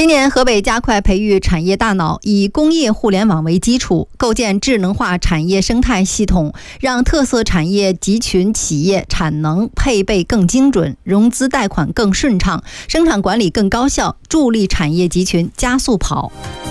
今年河北加快培育产业大脑，以工业互联网为基础，构建智能化产业生态系统，让特色产业集群企业产能配备更精准，融资贷款更顺畅，生产管理更高效，助力产业集群加速跑。